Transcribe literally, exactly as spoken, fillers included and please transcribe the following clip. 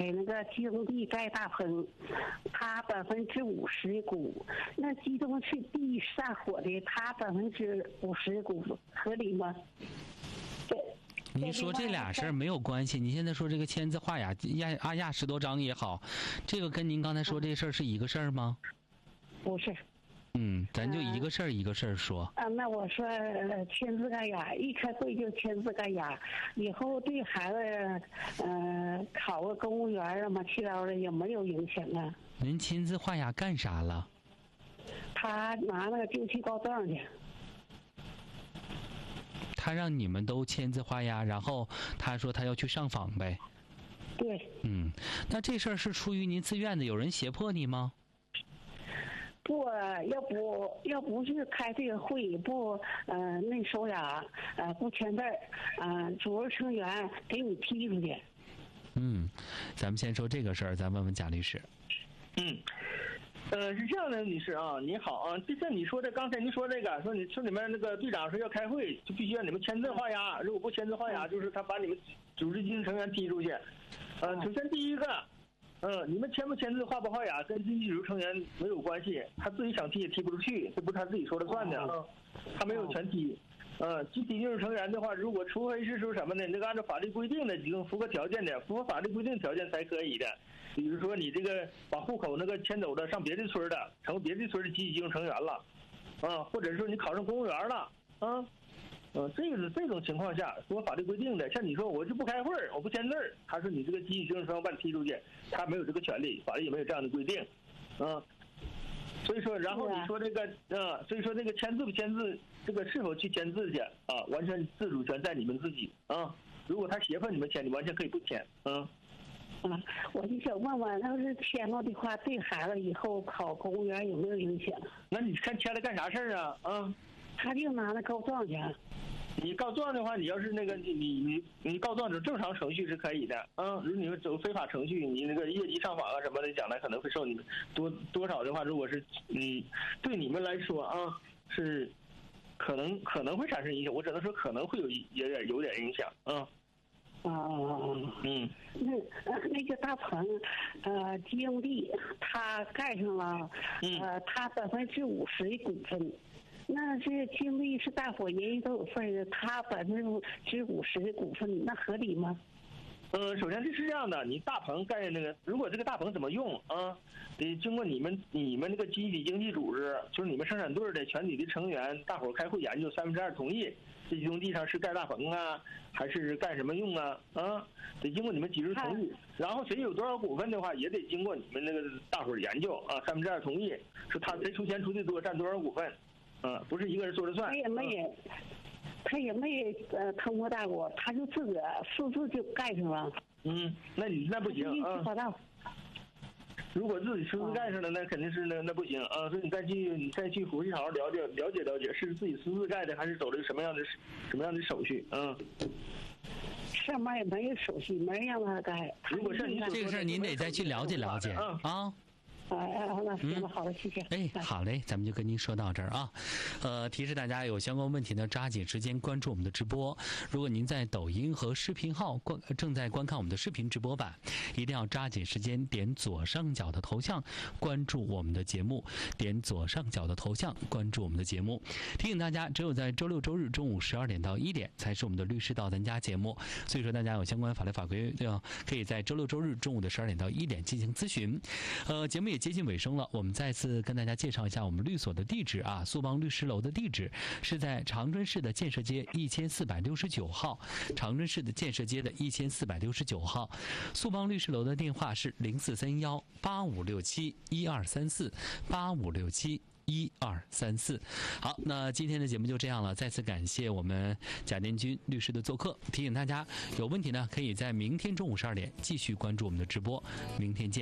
给那个京地盖大棚，他百分之五十股，那冀东是地大伙的，他百分之五十股，合理吗？对。 您说这俩事儿没有关系，你现在说这个签字画押压阿压十多张也好，这个跟您刚才说这事儿是一个事儿吗？ 不是。 嗯，咱就一个事儿一个事儿说。 啊，那我说呃签字盖押，一开会就签字盖押，以后对孩子呃考个公务员啊嘛，其他的也没有影响啊。 您签字画押干啥了？ 他拿那个定期报账去。 他让你们都签字画押，然后他说他要去上访呗。 对。 嗯，那这事儿是出于您自愿的，有人胁迫你吗？ 不，要不要不是开这个会，不呃那手呀呃不签字儿，呃组织成员给你踢出去。 嗯，咱们先说这个事儿，咱问问贾律师。 嗯。呃，是这样的，女士啊，你好啊，就像你说的，刚才您说这个，说你说你们那个队长说要开会，就必须让你们签字画押，如果不签字画押，就是他把你们组织经济成员踢出去。呃，首先第一个，嗯，你们签不签字画不画押跟经济组织成员没有关系，他自己想踢也踢不出去，这不是他自己说了算的啊，他没有权踢。呃，集体经济成员的话，如果除非是说什么呢？那个按照法律规定的几种符合条件的，符合法律规定条件才可以的。比如说你这个把户口那个迁走的，上别的村的，成为别的村的集体经济成员了，啊，或者说你考上公务员了，啊，呃，这个是这种情况下符合法律规定的。像你说我就不开会，我不签字，他说你这个集体经济成员把你踢出去，他没有这个权利，法律也没有这样的规定，啊。所以说，然后你说这个，啊，所以说这个签字不签字，这个是否去签字去啊，完全自主权在你们自己啊。如果他胁迫你们签，你完全可以不签，嗯。 啊，我就想问问，要是签了的话，对孩子以后考公务员有没有影响？ 那你看签了干啥事儿啊？啊， 他就拿那告状去。 你告状的话，你要是那个你你你你告状者正常程序是可以的啊。如果你们走非法程序，你那个业绩上访啊什么的，将来可能会受你们多多少的话，如果是嗯对你们来说啊是可能可能会产生影响，我只能说可能会有有点有点影响啊。 啊啊啊！ 嗯， 那呃那个大棚，呃，京地他盖上了，呃，他百分之五十的股份。那这京地是大伙人人都有份的，他百分之五十的股份，那合理吗？ 呃，首先这是这样的，你大棚盖那个，如果这个大棚怎么用啊，得经过你们你们这个集体经济组织，就是你们生产队的全体的成员，大伙儿开会研究，三分之二同意，这用地上是盖大棚啊，还是干什么用啊？啊，得经过你们集体同意，然后谁有多少股份的话，也得经过你们那个大伙儿研究啊，三分之二同意，说他谁出钱出的多，占多少股份，啊，不是一个人说了算。 他也没也，他也没呃通过大伙，他就自个私自就盖上了。 嗯，那你那不行啊。如果自己私自盖上了，那肯定是那那不行啊。所以你再去你再去回去好好了解了解了解，是自己私自盖的，还是走了什么样的什么样的手续啊？ 上面也没有手续，没人让他盖。 如果是您这个事儿，您得再去了解了解啊。 啊啊，那行了，好的，谢谢。 哎，好嘞，咱们就跟您说到这儿啊。呃，提示大家有相关问题呢，抓紧时间关注我们的直播。如果您在抖音和视频号观正在观看我们的视频直播版，一定要抓紧时间点左上角的头像关注我们的节目，点左上角的头像关注我们的节目。提醒大家，只有在周六周日中午十二点到一点才是我们的律师到咱家节目，所以说大家有相关法律法规的，可以在周六周日中午的十二点到一点进行咨询。呃，节目也接近尾声了，我们再次跟大家介绍一下我们律所的地址啊，苏邦律师楼的地址是在长春市的建设街一千四百六十九号，长春市的建设街的一千四百六十九号。苏邦律师楼的电话是零四三幺八五六七一二三四八五六七一二三四。好，那今天的节目就这样了，再次感谢我们贾殿军律师的做客。提醒大家有问题呢，可以在明天中午十二点继续关注我们的直播，明天见。